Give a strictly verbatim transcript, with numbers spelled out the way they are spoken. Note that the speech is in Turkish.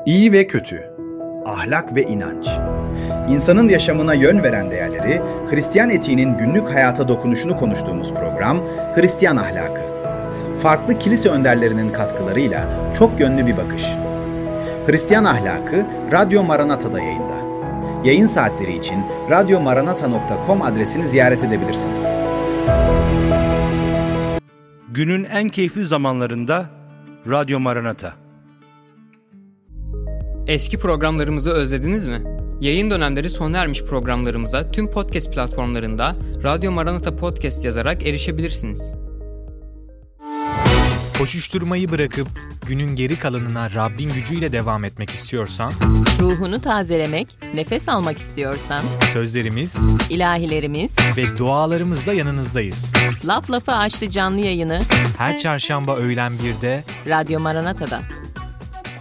İyi ve kötü, ahlak ve inanç. İnsanın yaşamına yön veren değerleri, Hristiyan etiğinin günlük hayata dokunuşunu konuştuğumuz program Hristiyan Ahlakı. Farklı kilise önderlerinin katkılarıyla çok yönlü bir bakış. Hristiyan Ahlakı, Radyo Maranata'da yayında. Yayın saatleri için radyomaranata nokta com adresini ziyaret edebilirsiniz. Günün en keyifli zamanlarında Radyo Maranata. Eski programlarımızı özlediniz mi? Yayın dönemleri sona ermiş programlarımıza tüm podcast platformlarında Radyo Maranata Podcast yazarak erişebilirsiniz. Koşuşturmayı bırakıp günün geri kalanına Rabbin gücüyle devam etmek istiyorsan, ruhunu tazelemek, nefes almak istiyorsan, sözlerimiz, ilahilerimiz ve dualarımızla yanınızdayız. Laf Lafı Açtı canlı yayını her çarşamba öğlen birde Radyo Maranata'da.